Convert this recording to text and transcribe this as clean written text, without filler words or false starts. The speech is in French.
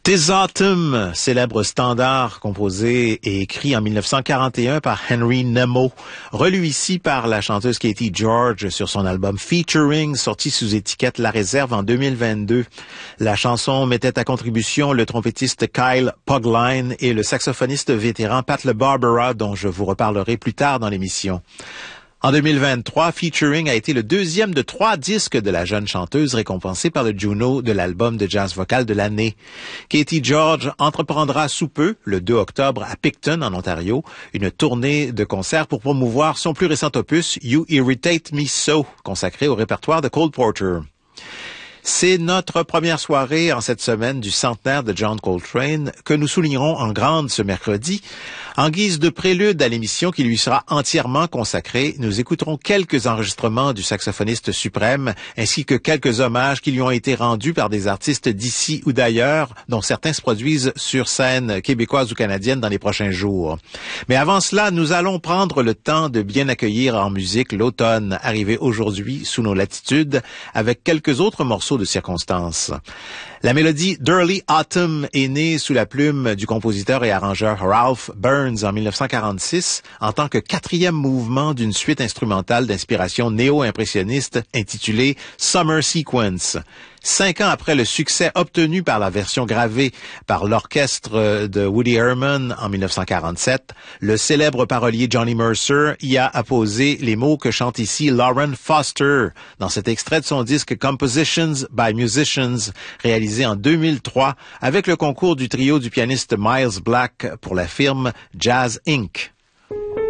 Tis Autumn, célèbre standard composé et écrit en 1941 par Henry Nemo, relu ici par la chanteuse Katie George sur son album Featuring, sorti sous étiquette La Réserve en 2022. La chanson mettait à contribution le trompettiste Kyle Pogline et le saxophoniste vétéran Pat LeBarbera, dont je vous reparlerai plus tard dans l'émission. En 2023, Featuring a été le deuxième de 3 disques de la jeune chanteuse récompensée par le Juno de l'album de jazz vocal de l'année. Katie George entreprendra sous peu, le 2 octobre, à Picton, en Ontario, une tournée de concerts pour promouvoir son plus récent opus, You Irritate Me So, consacré au répertoire de Cole Porter. C'est notre première soirée en cette semaine du centenaire de John Coltrane que nous soulignerons en grande ce mercredi. En guise de prélude à l'émission qui lui sera entièrement consacrée, nous écouterons quelques enregistrements du saxophoniste suprême ainsi que quelques hommages qui lui ont été rendus par des artistes d'ici ou d'ailleurs, dont certains se produisent sur scène québécoise ou canadienne dans les prochains jours. Mais avant cela, nous allons prendre le temps de bien accueillir en musique l'automne arrivé aujourd'hui sous nos latitudes avec quelques autres morceaux de circonstances. La mélodie d'Early Autumn est née sous la plume du compositeur et arrangeur Ralph Burns en 1946 en tant que 4e mouvement d'une suite instrumentale d'inspiration néo-impressionniste intitulée Summer Sequence. 5 ans après le succès obtenu par la version gravée par l'orchestre de Woody Herman en 1947, le célèbre parolier Johnny Mercer y a apposé les mots que chante ici Lauren Foster dans cet extrait de son disque Compositions by Musicians réalisé en 2003 avec le concours du trio du pianiste Miles Black pour la firme Jazz Inc.